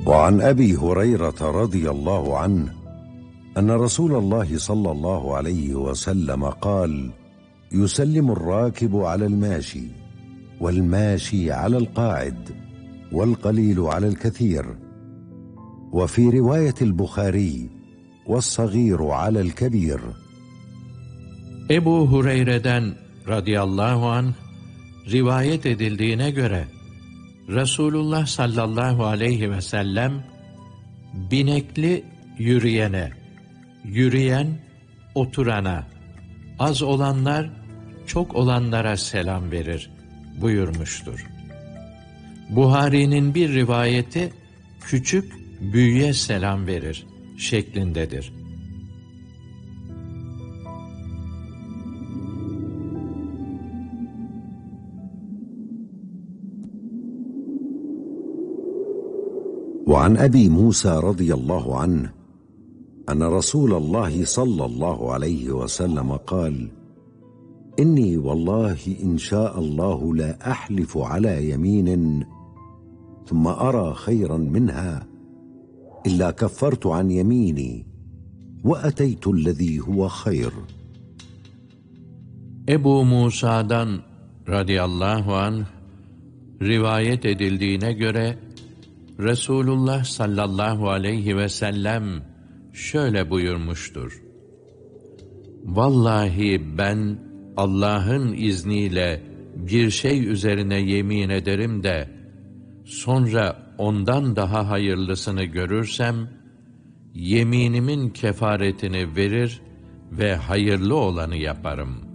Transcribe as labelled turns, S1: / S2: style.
S1: وعن أبي هريرة رضي الله عنه أن رسول الله صلى الله عليه وسلم قال: يسلم الراكب على الماشي، والماشي على القاعد، والقليل على الكثير. وفي رواية البخاري: والصغير على الكبير.
S2: Ebu Hureyre'den radıyallahu anh rivayet edildiğine göre Resulullah sallallahu aleyhi ve sellem binekli yürüyene, yürüyen oturana, az olanlar çok olanlara selam verir buyurmuştur. Buhari'nin bir rivayeti küçük büyüğe selam verir şeklindedir.
S1: وعن أبي موسى رضي الله عنه أن رسول الله صلى الله عليه وسلم قال: إني والله إن شاء الله لا أحلف على يمين ثم أرى خيرا منها إلا كفرت عن يميني وأتيت الذي هو خير.
S2: Ebu Musa'dan radıyallahu anh rivayet edildiğine göre Resulullah sallallahu aleyhi ve sellem şöyle buyurmuştur: Vallahi ben Allah'ın izniyle bir şey üzerine yemin ederim de sonra ondan daha hayırlısını görürsem yeminimin kefaretini verir ve hayırlı olanı yaparım.